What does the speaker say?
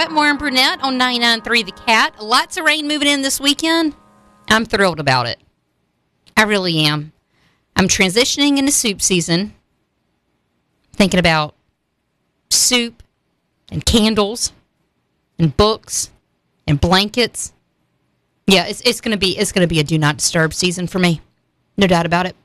Wetmore and Brunette on 99.3 The Cat. Lots of rain moving in this weekend. I'm thrilled about it. I really am. I'm transitioning into soup season. Thinking about soup and candles and books and blankets. Yeah, it's gonna be a do not disturb season for me. No doubt about it.